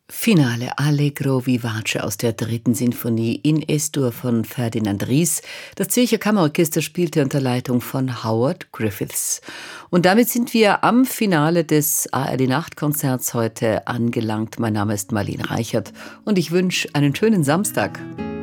Finale Allegro vivace aus der dritten Sinfonie in Es-Dur von Ferdinand Ries. Das Zürcher Kammerorchester spielte unter Leitung von Howard Griffiths. Und damit sind wir am Finale des ARD-Nachtkonzerts heute angelangt. Mein Name ist Marlene Reichert und ich wünsche einen schönen Samstag.